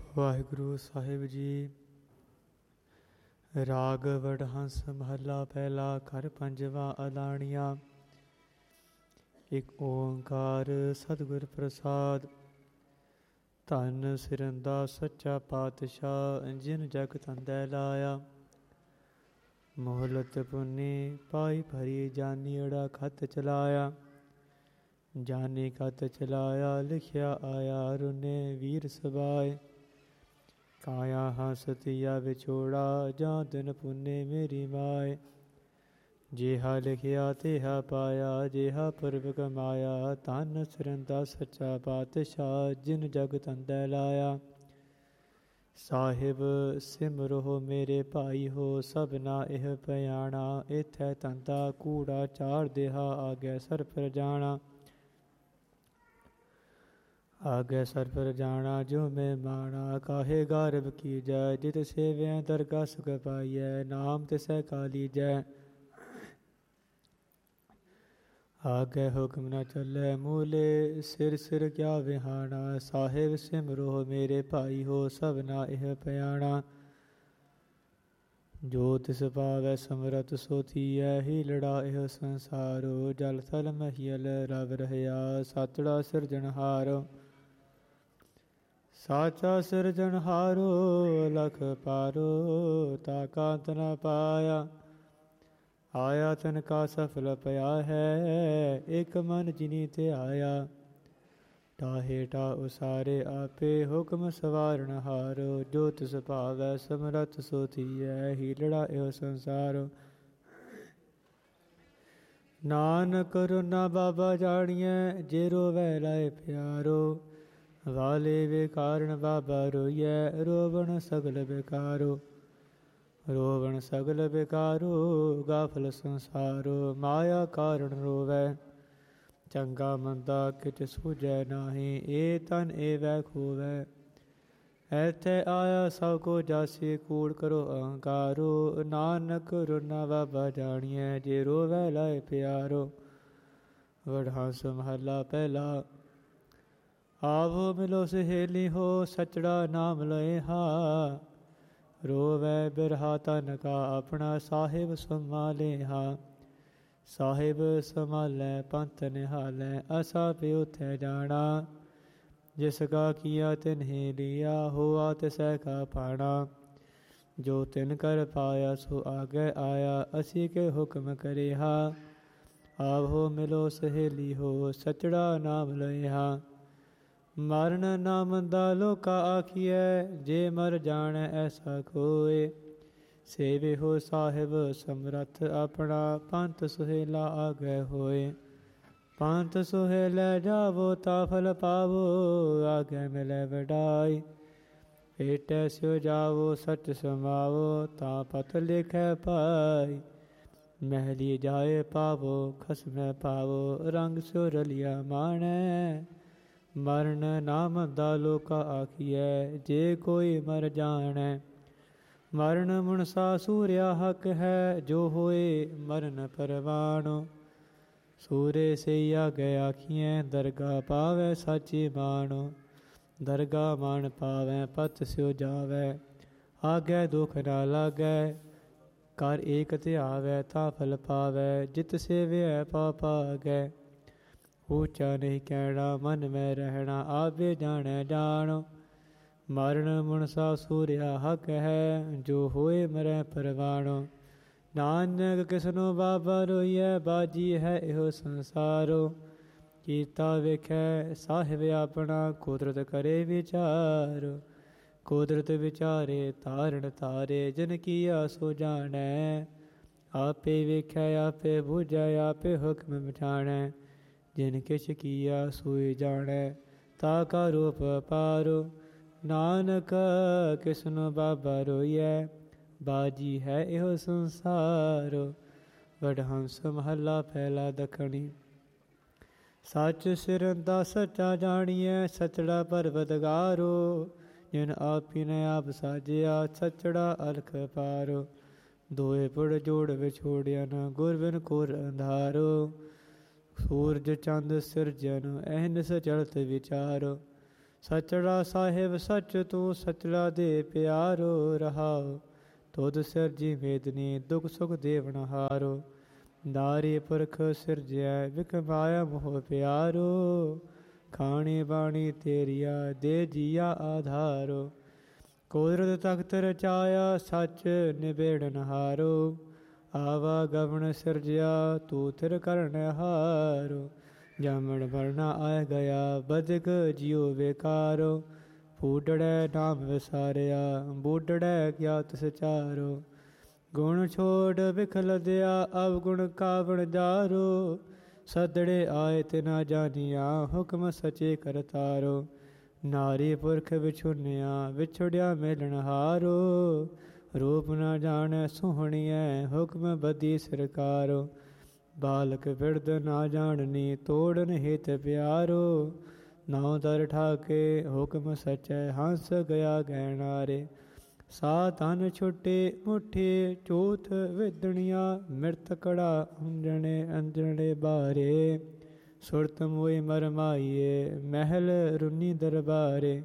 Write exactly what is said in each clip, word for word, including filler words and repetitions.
ਵਾਹਿਗੁਰੂ ਸਾਹਿਬ ਜੀ। ਰਾਗ ਵਡਹੰਸ ਮਹੱਲਾ ਪਹਿਲਾ। ਘਰ ਪੰਜਵਾ ਅਦਾਣੀਆਂ। ਇੱਕ ਓੰਕਾਰ ਸਤਿਗੁਰ ਪ੍ਰਸਾਦ। ਧੰਨ ਸਿਰੰਦਾ ਸੱਚਾ ਪਾਤਸ਼ਾਹ, ਜਿਨ ਜਗ ਤੰਦੈ ਲਾਇਆ। ਮੋਹਲਤ ਪੁੰਨੀ ਪਾਈ ਭਰੀ, ਜਾਨੀੜਾ ਖਤ ਚਲਾਇਆ। ਜਾਨੀ ਖਤ ਚਲਾਇਆ, ਲਿਖਿਆ ਆਇਆ, ਰੁਨੇ ਵੀਰ ਸਬਾਏ। ਕਾਇਆ ਹਸਤੀਆ ਵਿਛੋੜਾ, ਜਾਂ ਦਿਨ ਪੁੰਨੇ ਮੇਰੀ ਮਾਏ। ਜਿਹਾ ਲਿਖਿਆ ਤਿਹਾ ਪਾਇਆ, ਜਿਹਾ ਪੁਰਬ ਕਮਾਇਆ। ਧੰਨ ਸਿਰੰਦਾ ਸੱਚਾ ਪਾਤਸ਼ਾਹ, ਜਿਨ ਜਗ ਤੰਦੈ ਲਾਇਆ। ਸਾਹਿਬ ਸਿਮਰੋ ਮੇਰੇ ਭਾਈ ਹੋ, ਸਭਨਾ ਇਹ ਪਿਆਣਾ। ਇਥੈ ਤੰਦਾ ਕੂੜਾ ਚਾਰ ਦੇਹਾ, ਆਗੇ ਸਰ ਪਰ ਜਾਣਾ। ਆਗੇ ਸਰ ਪਰ ਜਾਣਾ ਜੋ ਮੈਂ ਮਾਣਾ। ਕਾਹੇ ਗਾਰਬ ਕੀਜੈ, ਜਿਤ ਸੇਵਿਆ ਦਰਗਾ ਸੁਖ ਪਾਈਐ। ਨਾਮ ਤਿਸੈ ਕਾ ਲੀਜੈ, ਆਗੇ ਹੁਕਮ ਨ ਚੱਲੈ। ਮੂਲੇ ਸਿਰ ਸਿਰ ਕਿਆ ਵਿਹਾਣਾ। ਸਾਹਿਬ ਸਿਮਰੋ ਮੇਰੇ ਭਾਈ ਹੋ, ਸਭਨਾ ਇਹ ਪਿਆਣਾ। ਜੋ ਤਿਸ ਪਾਵੈ ਸਮਰਥ ਸੋ ਥੀਐ, ਹੀਲੜਾ ਇਹ ਸੰਸਾਰੋ। ਜਲ ਥਲ ਮਹੀਲ ਰਵ ਰਹਿਆ, ਸਾਤੜਾ ਸਿਰਜਣਹਾਰੋ। ਸਾਚਾ ਸਿਰਜਣਹਾਰੋ ਲਖ ਪਾਰੋ, ਤਾ ਕਾਂਤ ਨ ਪਾਇਆ। ਆਇਆ ਤਨ ਕਾ ਸਫਲ ਪਿਆ ਹੈ, ਇਕ ਮਨ ਜਿਨੀ ਤੇ ਆਇਆ। ਟਾਹੇ ਟਾ ਉਸਾਰੇ ਆਪੇ, ਹੁਕਮ ਸਵਾਰਨ ਹਾਰੋ। ਜੋ ਤਿਸ ਭਾਵੈ ਸਮਰਥ ਸੋ ਥੀਐ, ਹੀਲੜਾ ਇਹੋ ਸੰਸਾਰੋ। ਨਾਨਕ ਰੁਨਾ ਬਾਬਾ ਜਾਣੀਐ, ਜੇ ਰੋਵੈ ਲਾਏ ਪਿਆਰੋ। ਵਾਲੇ ਵੇ ਕਾਰਨ ਬਾਬਾ ਰੋਈਐ, ਰੋਵਣ ਸਗਲ ਬੇਕਾਰੋ। ਰੋਵਣ ਸਗਲ ਬੇਕਾਰੋ, ਗਾਫਲ ਸੰਸਾਰੋ। ਮਾਇਆ ਕਾਰਨ ਰੋਵੈ, ਚੰਗਾ ਮੰਦਾ ਕਿਛ ਸੂਝੈ ਨਾਹੀਂ। ਏ ਤਨ ਏ ਵੈ ਖੋਵੈ, ਐਥੇ ਆਇਆ ਸਭ ਕੋ ਜਾਸੀ। ਕੂੜ ਕਰੋ ਅਹੰਕਾਰੋ, ਨਾਨਕ ਰੁਨਾ ਬਾਬਾ ਜਾਣੀਐ, ਜੇ ਰੋਵੈ ਲਾਏ ਪਿਆਰੋ। ਵਡਹੰਸ ਮਹੱਲਾ ਪਹਿਲਾ। ਆਵੋ ਮਿਲੋ ਸਹੇਲੀ ਹੋ, ਸਚੜਾ ਨਾਮ ਲਏ ਹਾ। ਰੋਵੈ ਬਿਰਹਾ ਤਨ ਕਾ ਆਪਣਾ, ਸਾਹਿਬ ਸੰਭਾਲੇਹਾ। ਸਾਹਿਬ ਸੰਭਾਲੈ ਪੰਥ ਨਿਹਾਲੈ, ਅਸਾ ਪਿ ਉਥੈ ਜਾਣਾ। ਜਿਸ ਕਾ ਕੀਆ ਤਿਨਹਿ ਲੀਆ, ਹੋਆ ਤਿਸੈ ਕਾ ਪਾਣਾ। ਜੋ ਤਿਨ ਕਰ ਪਾਇਆ ਸੋ ਆਗੇ ਆਇਆ, ਅਸੀਂ ਕੇ ਹੁਕਮ ਕਰਿਆ। ਆਵੋ ਮਿਲੋ ਸਹੇਲੀ ਹੋ, ਸਚੜਾ ਨਾਮ ਲਏਹਾ। ਮਰਨ ਨਾ ਮੰਦਾ ਲੋਕਾ ਆਖੀਐ, ਜੇ ਮਰ ਜਾਣੈ ਐਸਾ ਕੋਇ। ਸੇਵੇ ਹੋ ਸਾਹਿਬ ਸਮਰੱਥ ਆਪਣਾ, ਪੰਥ ਸੁਹੇਲਾ ਆਗੇ ਹੋਏ। ਪੰਥ ਸੁਹੇਲੇ ਜਾਵੋ ਤਾ ਫਲ ਪਾਵੋ, ਆਗੇ ਮਿਲੈ ਵਡਾਈ। ਭੇਟੈ ਸਿਉ ਜਾਵੋ ਸਚ ਸਮਾਵੋ, ਤਾਂ ਪਤ ਲਿਖੈ ਪਾਈ। ਮਹਿਲੀ ਜਾਏ ਪਾਵੋ, ਖਸਮੈ ਪਾਵੋ, ਰੰਗ ਸਿਉ ਰਲਿਆ ਮਾਣੈ। ਮਰਨ ਨਾ ਮੰਦਾ ਲੋਕਾ ਆਖੀਐ, ਜੇ ਕੋਈ ਮਰ ਜਾਣੈ। ਮਰਨ ਮੁਨਸਾ ਸੂਰਿਆ ਹਕ ਹੈ, ਜੋ ਹੋਏ ਮਰਨ ਪਰਵਾਣੋ। ਸੂਰੇ ਸੇ ਆਗੇ ਆਖੀਐ, ਦਰਗਾ ਪਾਵੈ ਸਾਚੀ ਬਾਣੋ। ਦਰਗਾ ਮਾਨ ਪਾਵੈ, ਪਤ ਸਿਉ ਜਾਵੈ, ਆਗੇ ਦੁਖ ਨਾ ਲਾਗੈ। ਕਰ ਏਕ ਧਿਆਵੈ, ਤਾ ਫਲ ਪਾਵੈ, ਜਿਤ ਸੇਵਿਐ ਪਾ ਪਾਗੈ। ਉੱਚਾ ਨਹੀਂ ਕਹਿਣਾ, ਮਨ ਮੈਂ ਰਹਿਣਾ, ਆਵੇ ਜਾਣੈ ਜਾਣੋ। ਮਰਨ ਮੁਨਸਾ ਸੂਰਿਆ ਹਕ ਹੈ, ਜੋ ਹੋਏ ਮਰੈ ਪਰਵਾਣੋ। ਨਾਨਕ ਕਿਸਨੋ ਬਾਬਾ ਰੋਈਐ, ਬਾਜੀ ਹੈ ਇਹੋ ਸੰਸਾਰੋ। ਕੀਤਾ ਵੇਖੈ ਸਾਹਿਬ ਆਪਣਾ, ਕੁਦਰਤ ਕਰੇ ਵਿਚਾਰੋ। ਕੁਦਰਤ ਵਿਚਾਰੇ ਤਾਰਨ ਤਾਰੇ, ਜਿਨ ਕੀਆ ਸੋ ਜਾਣੈ। ਆਪੇ ਵੇਖੈ ਆਪੇ ਬੁਝੈ, ਆਪੇ ਹੁਕਮ ਮਿਟਾਣੈ। ਜਿਨ ਕਿਛ ਕੀਆ ਸੋਈ ਜਾਣੈ, ਤਾ ਕਾ ਰੂਪ ਪਾਰੋ। ਨਾਨਕ ਕਿਸਨੋ ਬਾਬਾ ਰੋਈਐ, ਬਾਜੀ ਹੈ ਇਹੋ ਸੰਸਾਰੋ। ਵਡਹੰਸ ਮਹੱਲਾ ਪਹਿਲਾ ਦੱਖਣੀ। ਸੱਚ ਸਿਰੰਦਾ ਸੱਚਾ ਜਾਣੀਐ, ਸਚੜਾ ਪਰਵਤਗਾਰੋ। ਜਿਨ ਆਪੀ ਨੇ ਆਪ ਸਾਜਿਆ, ਸਚੜਾ ਅਲਖ ਪਾਰੋ। ਦੋਏ ਪੁੜ ਜੋੜ ਵਿਛੋੜਿਆ, ਨ ਗੁਰ ਬਿਨ ਘੋਰ ਅੰਧਾਰੋ। ਸੂਰਜ ਚੰਦ ਸਿਰਜਨ, ਅਹਨਿਸ ਚਲਤ ਵਿਚਾਰੋ। ਸਚੜਾ ਸਾਹਿਬ ਸਚ ਤੂੰ ਸਚੜਾ ਦੇ ਪਿਆਰੋ ਰਹਾਉ। ਤੁਧ ਸਿਰਜੀ ਮੇਦਨੀ ਦੁਖ ਸੁਖ ਦੇਵਨ ਹਾਰੋ। ਨਾਰੀ ਪੁਰਖ ਸਿਰਜਿਆ ਵਿਖ ਮਾਇਆ ਮੋਹ ਪਿਆਰੋ। ਖਾਣੀ ਬਾਣੀ ਤੇਰੀਆ ਦੇ ਜੀਆ ਆਧਾਰੋ। ਕੁਦਰਤ ਤਖਤ ਰਚਾਇਆ ਸੱਚ ਨਿਬੇੜਨ ਹਾਰੋ। ਆਵਾ ਗਵਨ ਸਿਰਜਿਆ ਤੂੰ ਥਿਰ ਕਰਨ ਹਾਰੋ। ਜਾਮਣ ਵਰਨਾ ਆਇ ਗਿਆ ਬਦਕ ਜਿਉ ਵੇਕਾਰੋ। ਫੂਟੜੈ ਨਾਮ ਵਿਸਾਰਿਆ ਬੂਟੜੈ ਗਿਆਤ ਸਚਾਰੋ। ਗੁਣ ਛੋੜ ਵਿਖ ਲਦਿਆ ਅਵਗੁਣ ਕਾਵਣ ਜਾਰੋ। ਸਦੜੇ ਆਏ ਤਿਨਾ ਜਾਨੀਆ ਹੁਕਮ ਸਚੇ ਕਰਤਾਰੋ। ਨਾਰੀ ਪੁਰਖ ਵਿਛੁੰਨਿਆ ਵਿਛੜਿਆ ਮੇਲਣ ਹਾਰੋ। ਰੂਪ ਨਾ ਜਾਣੈ ਸੋਹਣੀਐ ਹੁਕਮ ਬਦੀ ਸਰਕਾਰੋ। ਬਾਲਕ ਬਿਰਦ ਨਾ ਜਾਣਨੀ ਤੋੜਨ ਹਿਤ ਪਿਆਰੋ। ਨਾਉ ਦਰ ਠਾਕੇ ਹੁਕਮ ਸਚੈ ਹੰਸ ਗਿਆ ਗਹਿਣਾਰੇ। ਸਾ ਤਨ ਛੁੱਟੇ ਮੁੱਠੀ ਚੂਥ ਵਿਦਣੀਆਂ। ਮਿਰਤ ਕੜਾ ਅੰਜਣੇ ਅੰਜਣੇ ਬਾਰੇ। ਸੁਰਤ ਮੋਇ ਮਰਮਾਈਏ ਮਹਿਲ ਰੁਨੀ ਦਰਬਾਰੇ।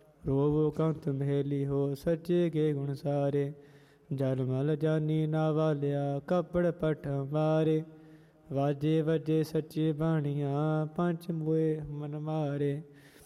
ਰੋਵੋ ਕੰਤ ਮਹਿਲੀ ਹੋ ਸੱਚੇ ਗੇ ਗੁਣ ਸਾਰੇ। ਜਲ ਮਲ ਜਾਨੀ ਨਾ ਵਾਲਿਆ ਕੱਪੜ ਪਠ ਮਾਰੇ। ਵਾਜੇ ਵਜੇ ਸੱਚੇ ਬਾਣੀਆਂ ਪੰਚ ਮੋਏ ਮਨ ਮਾਰੇ।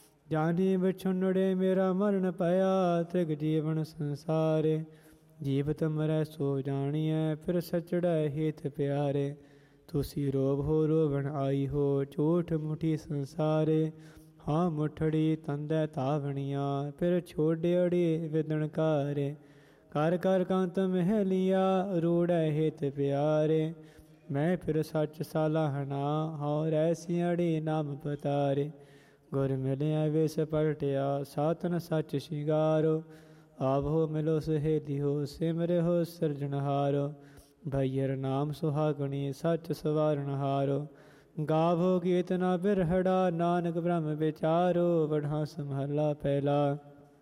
ਜਾਨੀ ਵਿਛੁੰਨੜੇ ਮੇਰਾ ਮਰਨ ਪਿਆ ਤ੍ਰਿਗ ਜੀਵਨ ਸੰਸਾਰੇ। ਜੀਵਤ ਮਰੈ ਸੋ ਜਾਣੀਐ ਫਿਰ ਸਚੜੈ ਹੇਤ ਪਿਆਰੇ। ਤੁਸੀਂ ਰੋਗ ਹੋ ਰੋਵਣ ਆਈ ਹੋ ਝੂਠ ਮੁਠੀ ਸੰਸਾਰੇ। ਹਾਂ ਮੁਠੜੀ ਤੰਦੈ ਧਾਵਣੀਆਂ ਫਿਰ ਛੋੜਿਅੜੀ ਵਿਦਣ ਕਾਰੇ। ਕਰ ਕਰ ਕੰਤ ਮਹਿਲੀਆ ਰੂੜੈ ਹੇਤ ਪਿਆਰੇ। ਮੈਂ ਫਿਰ ਸੱਚ ਸਾਲਾਹਣਾ ਹਉ ਰੈਸੀਅੜੀ ਨਾਮ ਪਤਾਰੇ। ਗੁਰ ਮਿਲਿਆ ਵਿਸ ਪਲਟਿਆ ਸਾਤਨ ਸੱਚ ਸ਼ਿੰਗਾਰੋ। ਆਵੋ ਮਿਲੋ ਸਹੇਲਿਓ ਸਿਮਰਿਓ ਸਿਰਜਣਹਾਰੋ। ਭਈਅਰ ਨਾਮ ਸੁਹਾਗਣੀ ਸੱਚ ਸਵਾਰਨ ਹਾਰੋ। ਗਾਵੋ ਗੀਤ ਨਾ ਬਿਰਹੜਾ ਨਾਨਕ ਬ੍ਰਹਮ ਵਿਚਾਰੋ। ਵਡਹੰਸ ਮਹੱਲਾ ਪਹਿਲਾ।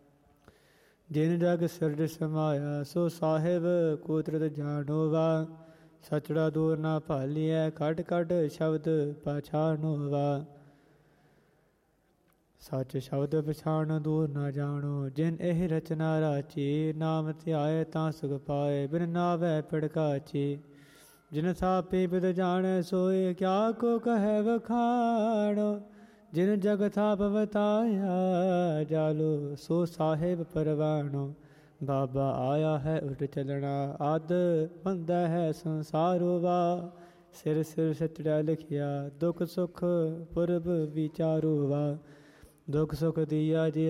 ਜਿਨ ਜਗ ਸਿਰਜ ਸਮਾਇਆ ਸੋ ਸਾਹਿਬ ਕੁਦਰਤ ਜਾਣੋ ਵਾ। ਸਚੜਾ ਦੂਰ ਨਾ ਭਾਲੀਐ ਕੱਢ ਕੱਢ ਸ਼ਬਦ ਪਛਾਣੋ ਵਾ। ਸੱਚ ਸ਼ਬਦ ਪਛਾਣ ਦੂਰ ਨਾ ਜਾਣੋ। ਜਿਨ ਇਹ ਰਚਨਾ ਰਾਚੀ ਨਾਮ ਧਿਆਏ ਤਾਂ ਸੁਖ ਪਾਏ। ਬਿਨ ਨਾਵੈ ਪਿੜਕਾਚੀ ਜਿਨ ਥਾਪੀ ਬਿਦ ਜਾਣੈ ਸੋਏ। ਕਿਆ ਕੋ ਕਹੈ ਵਖਾਣੋ। ਜਿਨ ਜਗ ਥਾਪ ਵਤਾਇਆ ਜਾਲੋ ਸੋ ਸਾਹਿਬ ਪਰਵਾਣੋ। ਬਾਬਾ ਆਇਆ ਹੈ ਉਲਟ ਚੱਲਣਾ ਆਦ ਬੰਦਾ ਹੈ ਸੰਸਾਰੋ ਵਾ। ਸਿਰ ਸਿਰ ਸਚੜਿਆ ਲਿਖਿਆ ਦੁਖ ਸੁਖ ਪੁਰਬ ਵਿਚਾਰੋ ਵਾ। ਦੁਖ ਸੁਖ ਦੀਆ ਜੀ